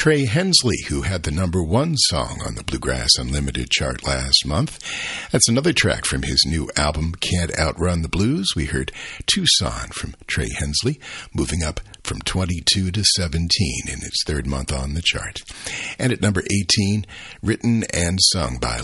Trey Hensley, who had the number one song on the Bluegrass Unlimited chart last month. That's another track from his new album, Can't Outrun the Blues. We heard Tucson from Trey Hensley, moving up from 22 to 17 in its third month on the chart. And at number 18, written and sung by